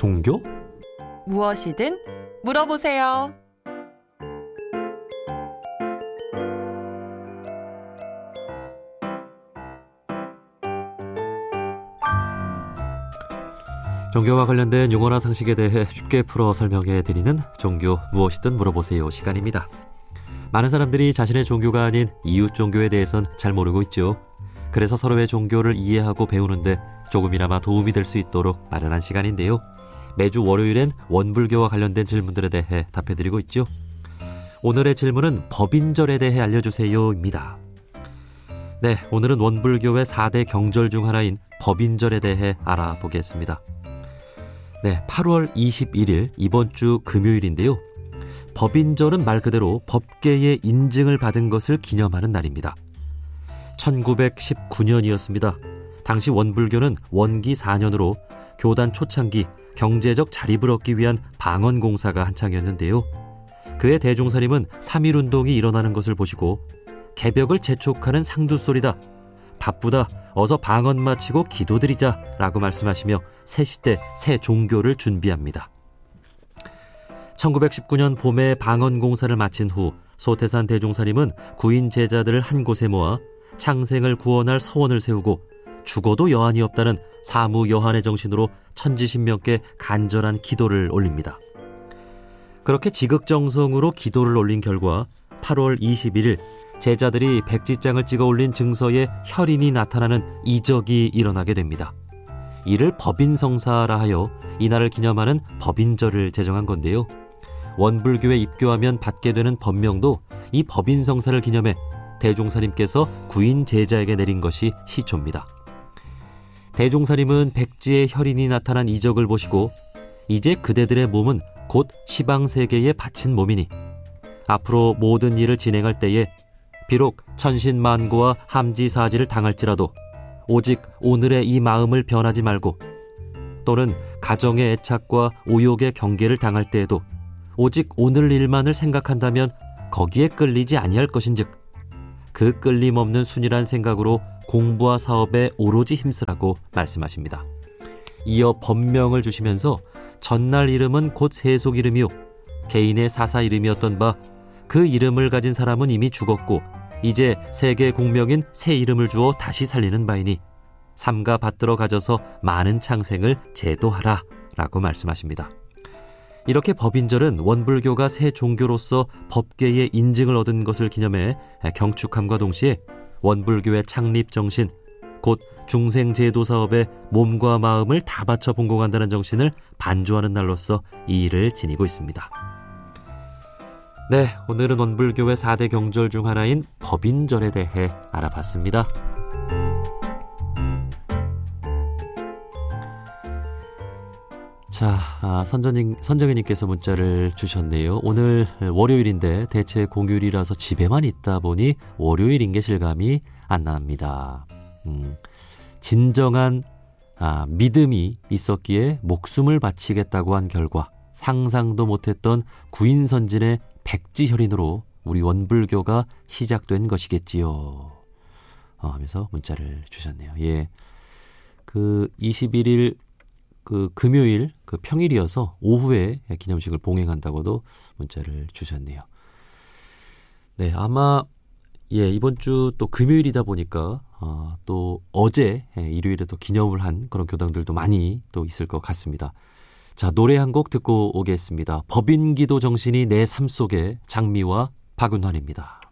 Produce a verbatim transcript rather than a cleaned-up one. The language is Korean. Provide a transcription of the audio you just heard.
종교? 무엇이든 물어보세요. 종교와 관련된 용어나 상식에 대해 쉽게 풀어 설명해 드리는 종교 무엇이든 물어보세요 시간입니다. 많은 사람들이 자신의 종교가 아닌 이웃 종교에 대해선 잘 모르고 있죠. 그래서 서로의 종교를 이해하고 배우는데 조금이나마 도움이 될 수 있도록 마련한 시간인데요. 매주 월요일엔 원불교와 관련된 질문들에 대해 답해드리고 있죠. 오늘의 질문은 법인절에 대해 알려주세요입니다. 네, 오늘은 원불교의 사 대 경절 중 하나인 법인절에 대해 알아보겠습니다. 네, 팔월 이십일일 이번 주 금요일인데요. 법인절은 말 그대로 법계의 인증을 받은 것을 기념하는 날입니다. 천구백십구년이었습니다. 당시 원불교는 원기 사 년으로 교단 초창기 경제적 자립을 얻기 위한 방언공사가 한창이었는데요. 그의 대종사님은 삼일운동이 일어나는 것을 보시고 개벽을 재촉하는 상두소리다. 바쁘다. 어서 방언 마치고 기도드리자 라고 말씀하시며 새 시대 새 종교를 준비합니다. 천구백십구년 봄에 방언공사를 마친 후 소태산 대종사님은 구인 제자들을 한 곳에 모아 창생을 구원할 서원을 세우고 죽어도 여한이 없다는 사무 여한의 정신으로 천지신명께 간절한 기도를 올립니다. 그렇게 지극정성으로 기도를 올린 결과 팔월 이십일일 제자들이 백지장을 찍어 올린 증서에 혈인이 나타나는 이적이 일어나게 됩니다. 이를 법인성사라 하여 이날을 기념하는 법인절을 제정한 건데요. 원불교에 입교하면 받게 되는 법명도 이 법인성사를 기념해 대종사님께서 구인 제자에게 내린 것이 시초입니다. 대종사님은 백지에 혈인이 나타난 이적을 보시고 이제 그대들의 몸은 곧 시방세계에 바친 몸이니 앞으로 모든 일을 진행할 때에 비록 천신만고와 함지사지를 당할지라도 오직 오늘의 이 마음을 변하지 말고 또는 가정의 애착과 오욕의 경계를 당할 때에도 오직 오늘 일만을 생각한다면 거기에 끌리지 아니할 것인즉 그 끌림없는 순이란 생각으로 공부와 사업에 오로지 힘쓰라고 말씀하십니다. 이어 법명을 주시면서 전날 이름은 곧 세속 이름이요 개인의 사사 이름이었던 바 그 이름을 가진 사람은 이미 죽었고 이제 세계 공명인 새 이름을 주어 다시 살리는 바이니 삼가 받들어 가져서 많은 창생을 제도하라 라고 말씀하십니다. 이렇게 법인절은 원불교가 새 종교로서 법계의 인증을 얻은 것을 기념해 경축함과 동시에 원불교의 창립 정신, 곧 중생제도 사업에 몸과 마음을 다 바쳐 봉공한다는 정신을 반조하는 날로서 이 일을 지니고 있습니다. 네, 오늘은 원불교의 사 대 경절 중 하나인 법인절에 대해 알아봤습니다. 자, 아, 선정님, 선정희님께서 문자를 주셨네요. 오늘 월요일인데 대체 공휴일이라서 집에만 있다 보니 월요일인 게 실감이 안 납니다. 음, 진정한 아, 믿음이 있었기에 목숨을 바치겠다고 한 결과 상상도 못했던 구인선진의 백지혈인으로 우리 원불교가 시작된 것이겠지요. 어, 하면서 문자를 주셨네요. 예, 그 이십일일 그 금요일 그 평일이어서 오후에 기념식을 봉행한다고도 문자를 주셨네요. 네, 아마 예 이번 주 또 금요일이다 보니까 어, 또 어제 예, 일요일에 또 기념을 한 그런 교당들도 많이 또 있을 것 같습니다. 자, 노래 한 곡 듣고 오겠습니다. 법인기도 정신이 내 삶 속에 장미와 박은환입니다.